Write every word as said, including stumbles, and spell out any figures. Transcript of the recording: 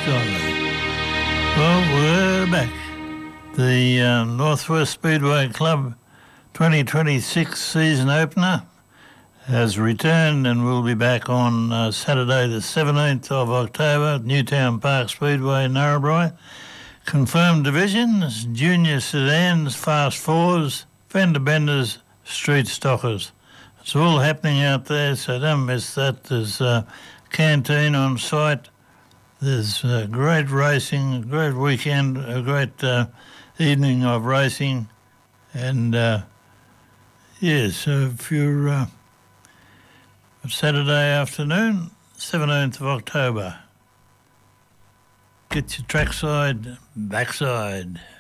Scotland. Well, we're back. The uh, Northwest Speedway Club twenty twenty-six season opener has returned and will be back on uh, Saturday the seventeenth of October at Newtown Park Speedway, Narrabri. Confirmed divisions: junior sedans, fast fours, fender benders, street stockers. It's all happening out there, so don't miss that. There's a canteen on site. There's uh, great racing, a great weekend, a great uh, evening of racing. And, uh, yeah, so if you're uh, Saturday afternoon, seventeenth of October, get your trackside, backside.